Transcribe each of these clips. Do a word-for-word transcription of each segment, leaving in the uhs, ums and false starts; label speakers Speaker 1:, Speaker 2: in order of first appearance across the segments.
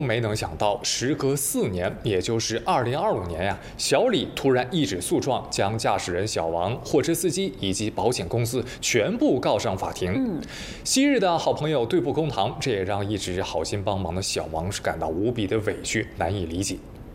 Speaker 1: 没能想到，时隔四年，也就是二零二五年呀，小李突然一纸诉状，将驾驶人小王、货车司机以及保险公司全部告上法庭。嗯，昔日的好朋友对簿公堂，这也让一直好心帮忙的小王是感到无比的委屈，难以理解。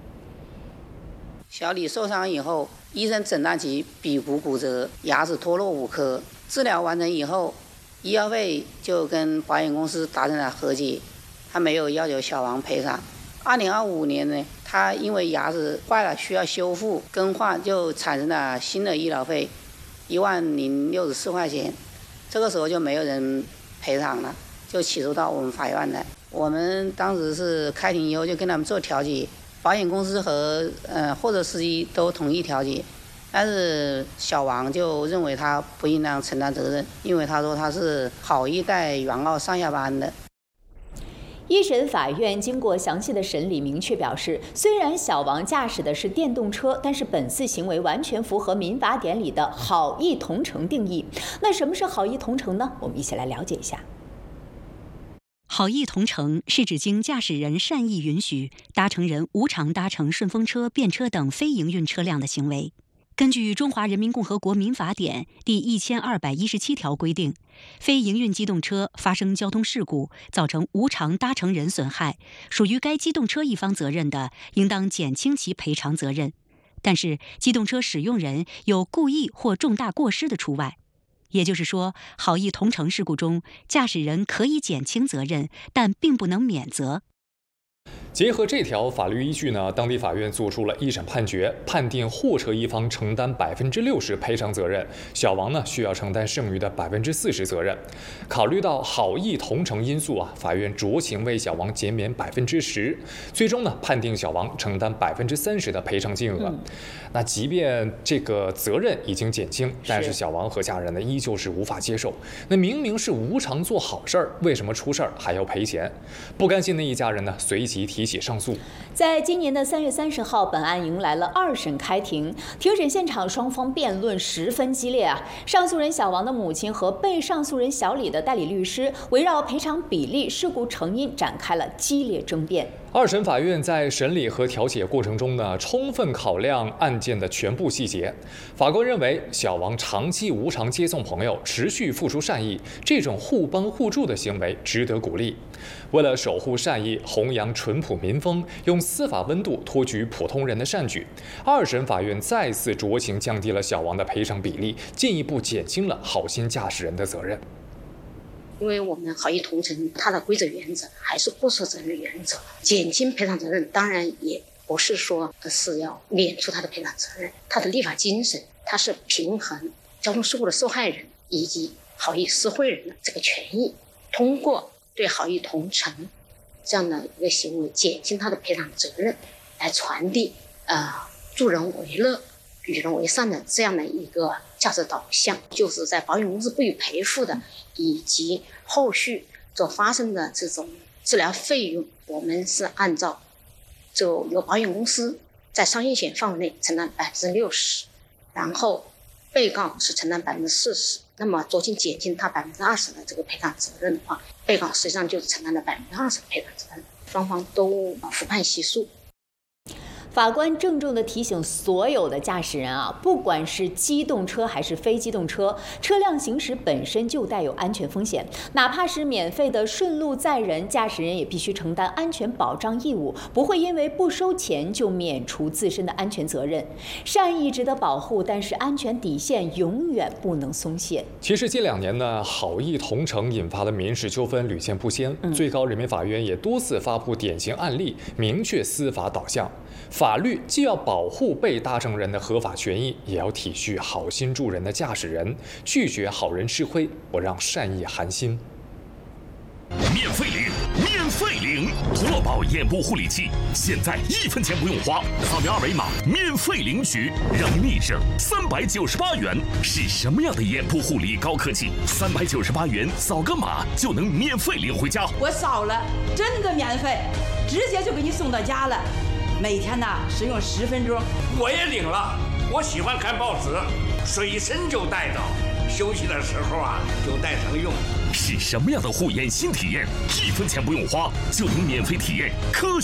Speaker 2: 小李受伤以后，医生诊断其鼻骨骨折、牙齿脱落五颗。治疗完成以后，医药费就跟保险公司达成了和解。他没有要求小王赔偿。二零二五年呢，他因为牙齿坏了需要修复更换，就产生了新的医疗费，一万零六十四块钱。这个时候就没有人赔偿了，就起诉到我们法院来。我们当时是开庭以后就跟他们做调解，保险公司和呃货车司机都同意调解，但是小王就认为他不应当承担责任，因为他说他是好意带原告上下班的。
Speaker 3: 一审法院经过详细的审理，明确表示，虽然小王驾驶的是电动车，但是本次行为完全符合民法典里的好意同乘定义。那什么是好意同乘呢？我们一起来了解一下。
Speaker 4: 好意同乘是指经驾驶人善意允许，搭乘人无偿搭乘顺风车、便车等非营运车辆的行为。根据《中华人民共和国民法典》第一千二百一十七条规定，非营运机动车发生交通事故，造成无偿搭乘人损害，属于该机动车一方责任的，应当减轻其赔偿责任。但是，机动车使用人有故意或重大过失的除外。也就是说，好意同乘事故中，驾驶人可以减轻责任，但并不能免责。
Speaker 1: 结合这条法律依据呢，当地法院作出了一审判决，判定货车一方承担百分之六十赔偿责任，小王呢需要承担剩余的百分之四十责任。考虑到好意同乘因素啊，法院酌情为小王减免百分之十，最终呢判定小王承担百分之三十的赔偿金额。嗯、那即便这个责任已经减轻，但是小王和家人呢依旧是无法接受。那明明是无偿做好事儿，为什么出事儿还要赔钱？不甘心的一家人呢随即提起上诉。
Speaker 3: 在今年的三月三十号，本案迎来了二审开庭。庭审现场双方辩论十分激烈啊！上诉人小王的母亲和被上诉人小李的代理律师围绕赔偿比例、事故成因展开了激烈争辩。
Speaker 1: 二审法院在审理和调解过程中呢，充分考量案件的全部细节。法官认为，小王长期无偿接送朋友，持续付出善意，这种互帮互助的行为值得鼓励。为了守护善意，弘扬淳朴民风，用司法温度托举普通人的善举，二审法院再次酌情降低了小王的赔偿比例，进一步减轻了好心驾驶人的责任。
Speaker 5: 因为我们好意同乘，它的规则原则还是不负责任原则，减轻赔偿责任当然也不是说是要免除他的赔偿责任，它的立法精神它是平衡交通事故的受害人以及好意施惠人的这个权益，通过对好意同乘这样的一个行为减轻他的赔偿责任，来传递呃助人为乐、与人为善的这样的一个价值导向，就是在保险公司不予赔付的以及后续所发生的这种治疗费用，我们是按照就由保险公司在商业险范围内承担百分之六十，然后被告是承担百分之四十。那么酌情减轻他百分之二十的这个赔偿责任的话，被告实际上就是承担了百分之二十的赔偿责任，双方都服判起诉。
Speaker 3: 法官郑重地提醒所有的驾驶人啊，不管是机动车还是非机动车，车辆行驶本身就带有安全风险，哪怕是免费的顺路载人，驾驶人也必须承担安全保障义务，不会因为不收钱就免除自身的安全责任。善意值得保护，但是安全底线永远不能松懈。
Speaker 1: 其实近两年呢，好意同乘引发的民事纠纷屡见不鲜，嗯、最高人民法院也多次发布典型案例，明确司法导向。法律既要保护被搭乘人的合法权益，也要体恤好心助人的驾驶人，拒绝好人吃亏，不让善意寒心。
Speaker 6: 免费领，免费领！土乐宝眼部护理器，现在一分钱不用花，扫描二维码免费领取，让你立省三百九十八元。是什么样的眼部护理高科技？三百九十八元扫个码就能免费领回家。
Speaker 7: 我扫了，真的免费，直接就给你送到家了。每天呢使用十分钟。
Speaker 8: 我也领了，我喜欢看报纸，随身就带着，休息的时候啊就带上用。
Speaker 6: 是什么样的护眼新体验？一分钱不用花就能免费体验科学。